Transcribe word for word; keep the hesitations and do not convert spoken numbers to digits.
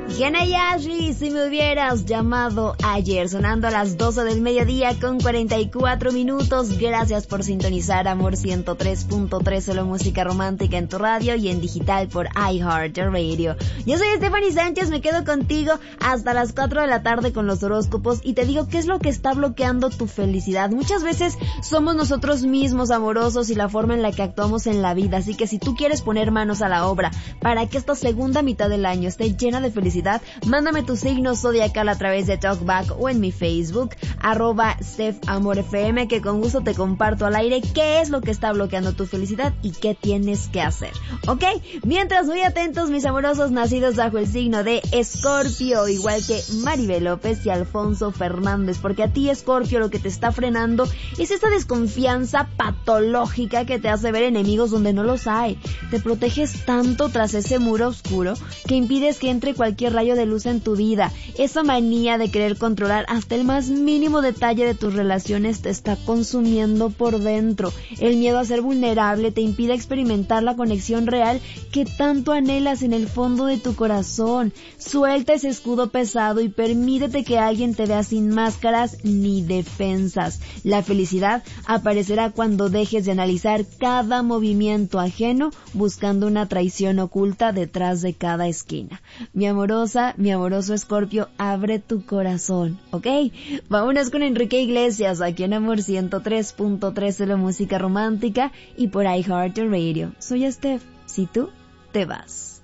Jenna y Ashley, si me hubieras llamado ayer, sonando a las doce del mediodía con cuarenta y cuatro minutos. Gracias por sintonizar Amor ciento tres punto tres, solo música romántica en tu radio y en digital por iHeartRadio. Yo soy Stephanie Sánchez, me quedo contigo hasta las cuatro de la tarde con los horóscopos y te digo qué es lo que está bloqueando tu felicidad. Muchas veces somos nosotros mismos amorosos y la forma en la que actuamos en la vida, así que si tú quieres poner manos a la obra para que esta segunda mitad del año esté llena de felicidad, mándame tu signo zodiacal a través de TalkBack o en mi Facebook, arroba StephAmorFM, que con gusto te comparto al aire qué es lo que está bloqueando tu felicidad y qué tienes que hacer, ¿ok? Mientras, muy atentos mis amorosos nacidos bajo el signo de Escorpio, igual que Maribel López y Alfonso Fernández, porque a ti, Escorpio, lo que te está frenando es esta desconfianza patológica que te hace ver enemigos donde no los hay. Te proteges tanto tras ese muro oscuro que impides que entre cualquier rayo de luz en tu vida. Esa manía de querer controlar hasta el más mínimo detalle de tus relaciones te está consumiendo por dentro. El miedo a ser vulnerable te impide experimentar la conexión real que tanto anhelas en el fondo de tu corazón. Suelta ese escudo pesado y permítete que alguien te vea sin máscaras ni defensas. La felicidad aparecerá cuando dejes de analizar cada movimiento ajeno buscando una traición oculta detrás de cada esquina. Mi amorosa, mi amoroso Escorpio, abre tu corazón, ¿ok? Vámonos con Enrique Iglesias, aquí en Amor ciento tres punto tres de la música romántica y por iHeartRadio. Soy Steph, si tú te vas.